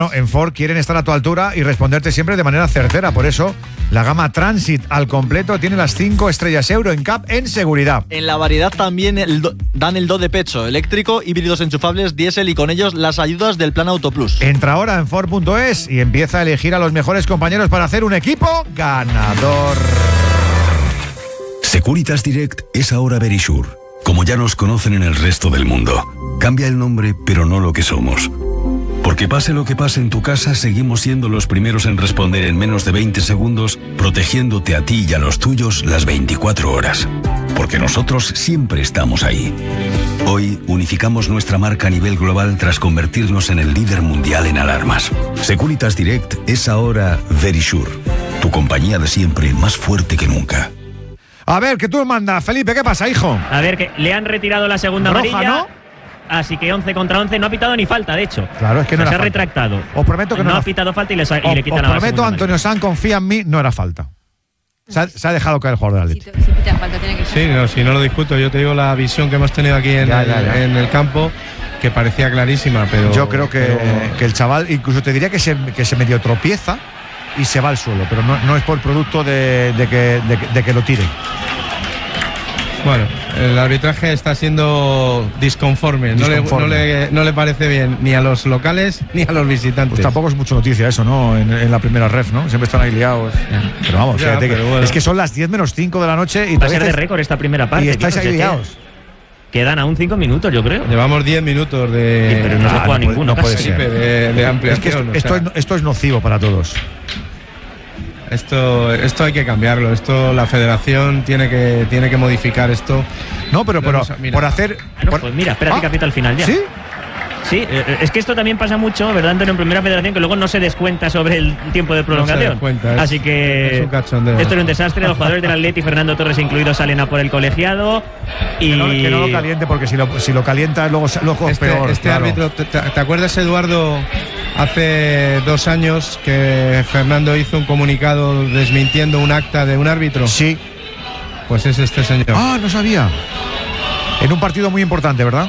En Ford quieren estar a tu altura y responderte siempre de manera certera. Por eso, la gama Transit al completo tiene las 5 estrellas Euro NCAP en seguridad. En la variedad también dan el do de pecho, eléctrico, híbridos enchufables, diésel y con ellos las ayudas del Plan Auto Plus. Entra ahora en Ford.es y empieza a elegir a los mejores compañeros para hacer un equipo ganador. Securitas Direct es ahora Verisure, como ya nos conocen en el resto del mundo. Cambia el nombre, pero no lo que somos. Porque pase lo que pase en tu casa, seguimos siendo los primeros en responder en menos de 20 segundos, protegiéndote a ti y a los tuyos las 24 horas. Porque nosotros siempre estamos ahí. Hoy unificamos nuestra marca a nivel global tras convertirnos en el líder mundial en alarmas. Securitas Direct es ahora Verisure, tu compañía de siempre más fuerte que nunca. A ver, que tú mandas, Felipe, ¿qué pasa, hijo? A ver, que le han retirado la segunda roja, amarilla, ¿no? Así que 11 contra 11, no ha pitado ni falta, de hecho. Claro, es que no se era ha falta. retractado. Os prometo que no ha pitado falta y le quitan os la prometo, segunda Antonio Sanz, confía en mí, no era falta. Se ha dejado caer el jugador del Atlético. Si pita falta, tiene que ser. Sí, si no lo discuto, yo te digo la visión que hemos tenido aquí en el campo, que parecía clarísima, pero yo creo que el chaval, incluso te diría que se medio tropieza y se va al suelo, pero no es por producto de que lo tire. Bueno, el arbitraje está siendo disconforme. No le parece bien ni a los locales ni a los visitantes. Pues tampoco es mucha noticia eso, ¿no? En la primera ref, ¿no? Siempre están ahí liados. Pero vamos, bueno. Es que son las 10 menos 5 de la noche y va a ser de récord esta primera parte. Y estáis ahí liados. Quedan aún 5 minutos, yo creo. Llevamos 10 minutos de. Sí, pero no se juega ninguno. No puede ser. De ampliación. Es que esto es nocivo para todos. Esto hay que cambiarlo. Esto la federación tiene que modificar esto. No, pero por hacer. Pues mira, espérate que apita al final ya. ¿Sí? Sí, es que esto también pasa mucho, ¿verdad, Antonio? En Primera Federación, que luego no se descuenta sobre el tiempo de prolongación. Así que es un cachondeo. Esto es un desastre. Los jugadores del Atleti, Fernando Torres incluido, salen a por el colegiado. Y que no lo caliente, porque si lo calienta luego es peor. Claro. Árbitro, ¿te acuerdas, Eduardo, hace 2 años que Fernando hizo un comunicado desmintiendo un acta de un árbitro? Sí. Pues es este señor. Ah, no sabía. En un partido muy importante, ¿verdad?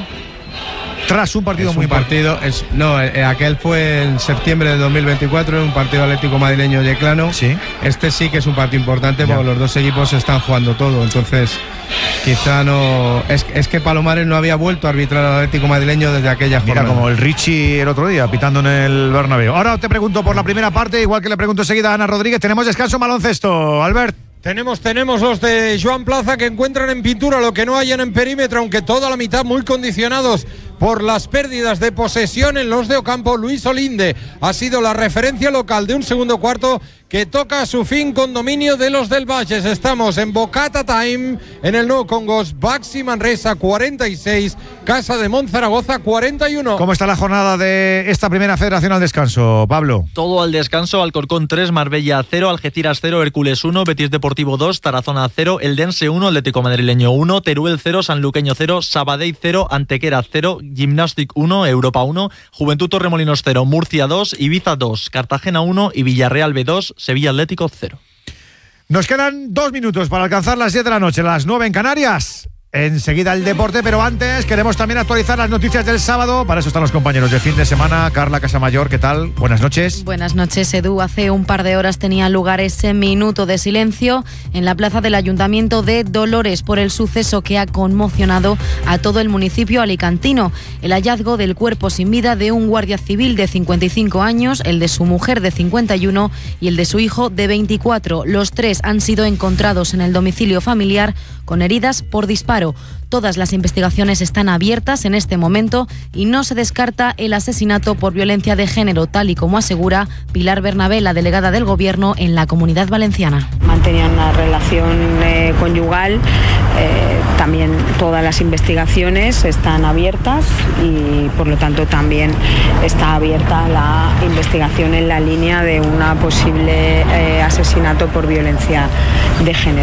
Tras un partido muy partido aquel fue en septiembre de 2024, un partido Atlético Madrileño Yeclano. Sí. Este sí que es un partido importante porque los dos equipos están jugando todo, entonces quizá no es que Palomares no había vuelto a arbitrar al Atlético Madrileño desde aquella jornada. Mira, como el Richie el otro día pitando en el Bernabéu. Ahora te pregunto por la primera parte, igual que le pregunto enseguida a Ana Rodríguez. Tenemos descanso en baloncesto, Albert. Tenemos los de Joan Plaza que encuentran en pintura lo que no hayan en perímetro, aunque toda la mitad muy condicionados por las pérdidas de posesión en los de Ocampo. Luis Olinde ha sido la referencia local de un segundo cuarto que toca a su fin con dominio de los del Valles. Estamos en Bocata Time, en el Nou Congos. Baxi Manresa 46, Casa de Monzaragoza 41. ¿Cómo está la jornada de esta primera federación al descanso, Pablo? Todo al descanso: Alcorcón 3, Marbella 0, Algeciras 0, Hércules 1, Betis Deportivo 2, Tarazona 0, Eldense 1, Atlético Madrileño 1, Teruel 0, Sanluqueño 0, Sabadell 0, Antequera 0, Gimnàstic 1, Europa 1, Juventud Torremolinos 0, Murcia 2, Ibiza 2, Cartagena 1 y Villarreal B2, Sevilla Atlético 0. Nos quedan 2 minutos para alcanzar las 10 de la noche, las 9 en Canarias. Enseguida el deporte, pero antes queremos también actualizar las noticias del sábado. Para eso están los compañeros de fin de semana. Carla Casamayor, ¿qué tal? Buenas noches. Buenas noches, Edu. Hace un par de horas tenía lugar ese minuto de silencio en la plaza del Ayuntamiento de Dolores por el suceso que ha conmocionado a todo el municipio alicantino. El hallazgo del cuerpo sin vida de un guardia civil de 55 años, el de su mujer de 51 y el de su hijo de 24. Los 3 han sido encontrados en el domicilio familiar con heridas por disparo. Todas las investigaciones están abiertas en este momento y no se descarta el asesinato por violencia de género, tal y como asegura Pilar Bernabé, la delegada del Gobierno en la Comunidad Valenciana. Mantenían una relación conyugal. También todas las investigaciones están abiertas y por lo tanto también está abierta la investigación en la línea de una posible asesinato por violencia de género.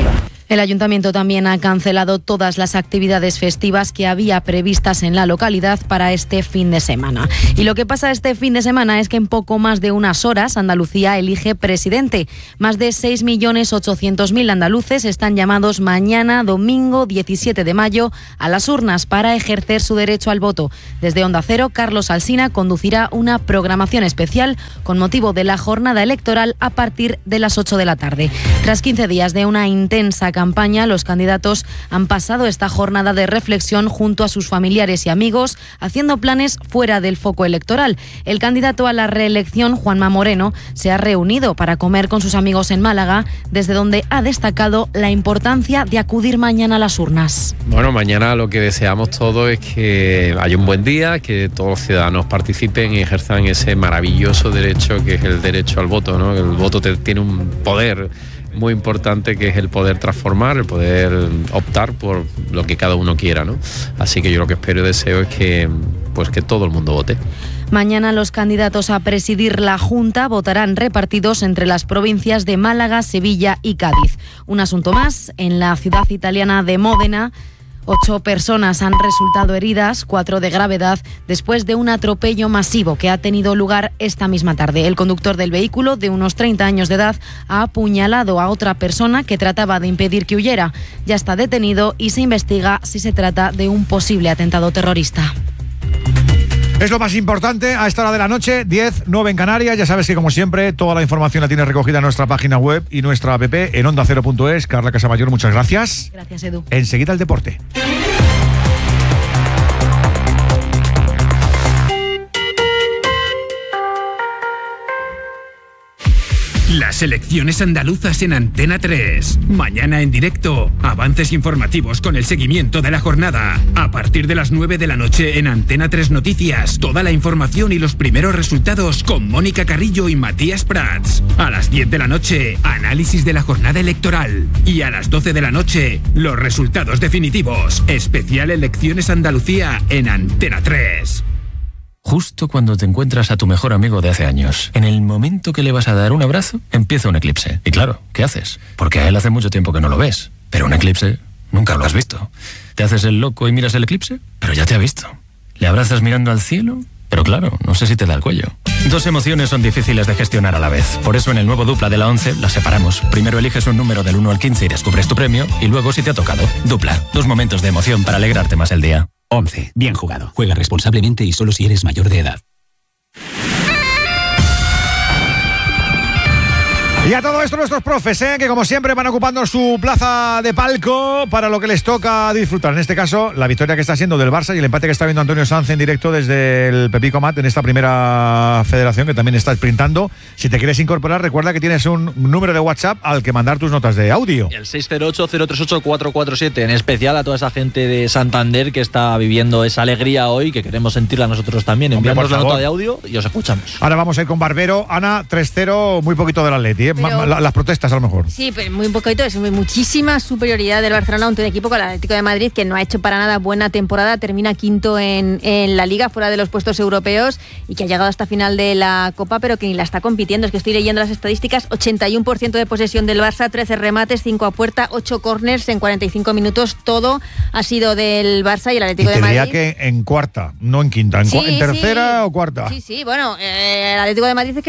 El Ayuntamiento también ha cancelado todas las actividades festivas que había previstas en la localidad para este fin de semana. Y lo que pasa este fin de semana es que en poco más de unas horas Andalucía elige presidente. Más de 6.800.000 andaluces están llamados mañana, domingo 17 de mayo, a las urnas para ejercer su derecho al voto. Desde Onda Cero, Carlos Alsina conducirá una programación especial con motivo de la jornada electoral a partir de las 8 de la tarde. Tras 15 días de una intensa campaña, los candidatos han pasado esta jornada de reflexión junto a sus familiares y amigos, haciendo planes fuera del foco electoral. El candidato a la reelección, Juanma Moreno, se ha reunido para comer con sus amigos en Málaga, desde donde ha destacado la importancia de acudir mañana a las urnas. Bueno, mañana lo que deseamos todos es que haya un buen día, que todos los ciudadanos participen y ejerzan ese maravilloso derecho que es el derecho al voto, ¿no? El voto tiene un poder muy importante, que es el poder transformar, el poder optar por lo que cada uno quiera, ¿no? Así que yo lo que espero y deseo es que todo el mundo vote. Mañana los candidatos a presidir la Junta votarán repartidos entre las provincias de Málaga, Sevilla y Cádiz. Un asunto más, en la ciudad italiana de Módena, 8 personas han resultado heridas, 4 de gravedad, después de un atropello masivo que ha tenido lugar esta misma tarde. El conductor del vehículo, de unos 30 años de edad, ha apuñalado a otra persona que trataba de impedir que huyera. Ya está detenido y se investiga si se trata de un posible atentado terrorista. Es lo más importante a esta hora de la noche, 10:09 en Canarias. Ya sabes que, como siempre, toda la información la tienes recogida en nuestra página web y nuestra app en ondacero.es. Carla Casamayor, muchas gracias. Gracias, Edu. Enseguida el deporte. Las elecciones andaluzas en Antena 3. Mañana en directo, avances informativos con el seguimiento de la jornada. A partir de las 9 de la noche en Antena 3 Noticias, toda la información y los primeros resultados con Mónica Carrillo y Matías Prats. A las 10 de la noche, análisis de la jornada electoral. Y a las 12 de la noche, los resultados definitivos. Especial Elecciones Andalucía en Antena 3. Justo cuando te encuentras a tu mejor amigo de hace años, en el momento que le vas a dar un abrazo, empieza un eclipse. Y claro, ¿qué haces? Porque a él hace mucho tiempo que no lo ves. Pero un eclipse nunca lo has visto. Te haces el loco y miras el eclipse, pero ya te ha visto. Le abrazas mirando al cielo, pero claro, no sé si te da el cuello. Dos emociones son difíciles de gestionar a la vez. Por eso en el nuevo Dupla de la 11 las separamos. Primero eliges un número del 1 al 15 y descubres tu premio, y luego si te ha tocado. Dupla, 2 momentos de emoción para alegrarte más el día. 11. Bien jugado. Juega responsablemente y solo si eres mayor de edad. Y a todo esto nuestros profes, que como siempre van ocupando su plaza de palco para lo que les toca disfrutar. En este caso, la victoria que está siendo del Barça y el empate que está viendo Antonio Sanz en directo desde el Pepico Mat en esta primera federación, que también está sprintando. Si te quieres incorporar, recuerda que tienes un número de WhatsApp al que mandar tus notas de audio. El 608-038-447, en especial a toda esa gente de Santander que está viviendo esa alegría hoy, que queremos sentirla nosotros también. Enviamos la nota de audio y os escuchamos. Ahora vamos a ir con Barbero. Ana, 3-0, muy poquito del Atleti, las protestas a lo mejor. Sí, pero muy poquito, es muchísima superioridad del Barcelona ante un equipo con el Atlético de Madrid que no ha hecho para nada buena temporada, termina quinto en la Liga, fuera de los puestos europeos, y que ha llegado hasta final de la Copa, pero que ni la está compitiendo. Es que estoy leyendo las estadísticas: 81% de posesión del Barça, 13 remates, 5 a puerta, 8 córners en 45 minutos, todo ha sido del Barça y el Atlético de Madrid. Te diría que en cuarta, no en quinta, en tercera o cuarta. Sí, bueno, el Atlético de Madrid es